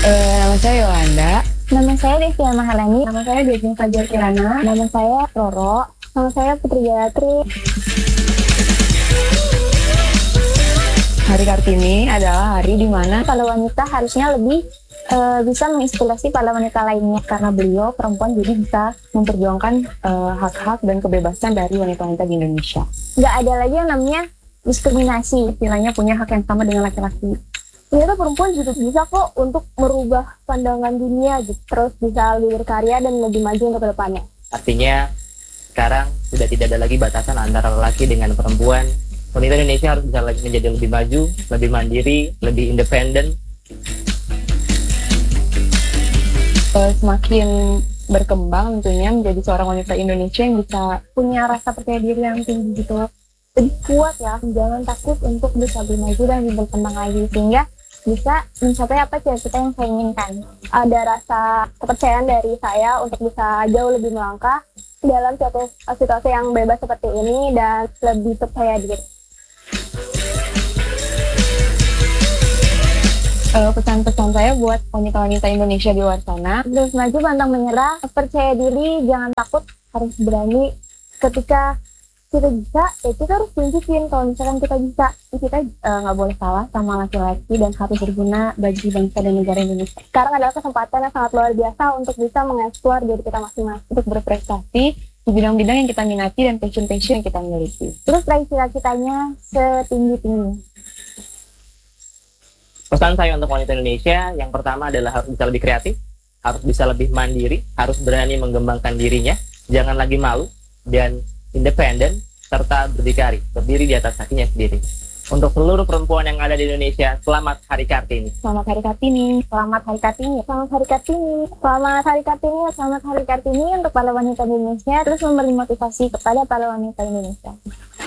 Nama saya Yolanda. Nama saya Devia Maharani. Nama saya Devin Fajar Kirana. Nama saya Roro. Nama saya Putri Gayatri. Hari Kartini adalah hari di mana Para wanita harusnya lebih bisa menginspirasi para wanita lainnya karena beliau perempuan jadi bisa memperjuangkan hak-hak dan kebebasan dari wanita-wanita di Indonesia. Nggak ada lagi yang namanya diskriminasi. Istilahnya punya hak yang sama dengan laki-laki. Ternyata perempuan juga bisa kok untuk merubah pandangan dunia gitu. Terus bisa lebih berkarya dan lebih maju untuk kedepannya. Artinya sekarang sudah tidak ada lagi batasan antara lelaki dengan perempuan. Wanita Indonesia harus bisa lagi menjadi lebih maju, lebih mandiri, lebih independen. Semakin berkembang tentunya menjadi seorang wanita Indonesia yang bisa Punya rasa percaya diri yang tinggi gitu. Lebih kuat ya, jangan takut untuk bisa lebih maju dan lebih berkembang lagi. Sehingga bisa mencapai apa cita-cita yang saya inginkan. Ada rasa kepercayaan dari saya untuk bisa jauh lebih melangkah dalam suatu situasi yang bebas seperti ini dan lebih percaya diri. Pesan-pesan saya buat wanita-wanita Indonesia di luar sana, Terus maju, pantang menyerah, percaya diri, jangan takut, harus berani. Ketika kita bisa, ya kita harus tunjukin kalau misalkan kita bisa. Kita nggak boleh kalah sama laki-laki dan harus berguna bagi bangsa dan negara Indonesia. Sekarang adalah kesempatan yang sangat luar biasa untuk bisa mengeksplor diri kita masing-masing. untuk berprestasi di bidang-bidang yang kita minati dan passion-passion yang kita miliki. Terus raih cita-citanya setinggi-tinggi. Pesan saya untuk wanita Indonesia, yang pertama adalah harus bisa lebih kreatif, harus bisa lebih mandiri, harus berani mengembangkan dirinya, jangan lagi malu, dan independen, serta berdiri di atas kakinya sendiri. Untuk seluruh perempuan yang ada di Indonesia, selamat Hari Kartini. Selamat Hari Kartini. Selamat Hari Kartini. Selamat Hari Kartini. Selamat Hari Kartini. Selamat Hari Kartini untuk para wanita Indonesia. Terus memberi motivasi kepada para wanita Indonesia.